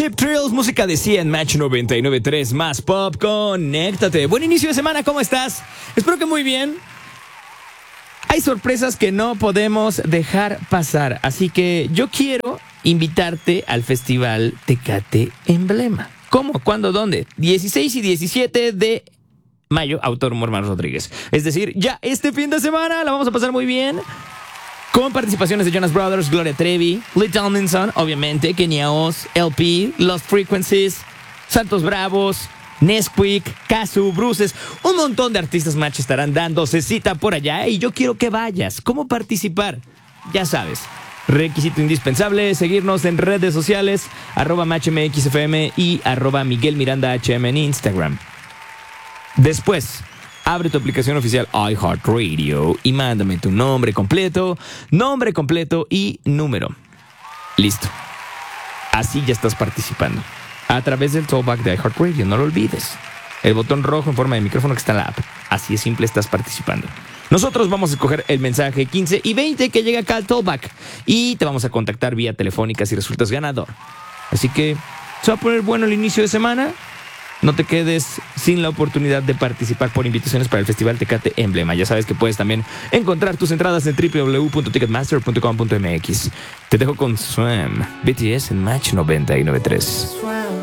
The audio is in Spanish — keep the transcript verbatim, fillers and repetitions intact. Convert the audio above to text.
Cheap Thrills, música de cien, Match noventa y nueve punto tres, más pop, conéctate. Buen inicio de semana, ¿cómo estás? Espero que muy bien. Hay sorpresas que no podemos dejar pasar, así que yo quiero invitarte al Festival Tecate Emblema. ¿Cómo? ¿Cuándo? ¿Dónde? dieciséis y diecisiete de mayo, Autor Mormán Rodríguez. Es decir, ya este fin de semana la vamos a pasar muy bien. Con participaciones de Jonas Brothers, Gloria Trevi, Lee Tomlinson, obviamente, Kenya Oz, L P, Lost Frequencies, Santos Bravos, Nesquik, Kazu, Bruces, un montón de artistas match estarán dándose cita por allá y yo quiero que vayas. ¿Cómo participar? Ya sabes. Requisito indispensable, seguirnos en redes sociales, arroba matchmxfm y arroba Miguel Miranda H M en Instagram. Después, abre tu aplicación oficial iHeartRadio y mándame tu nombre completo, nombre completo y número. Listo. Así ya estás participando. A través del talkback de iHeartRadio, no lo olvides. El botón rojo en forma de micrófono que está en la app. Así de simple estás participando. Nosotros vamos a escoger el mensaje quince y veinte que llega acá al talkback. Y te vamos a contactar vía telefónica si resultas ganador. Así que se va a poner bueno el inicio de semana. No te quedes sin la oportunidad de participar por invitaciones para el Festival Tecate Emblema. Ya sabes que puedes también encontrar tus entradas en w w w punto ticketmaster punto com punto m x. Te dejo con Swam, B T S en Match noventa y nueve punto tres.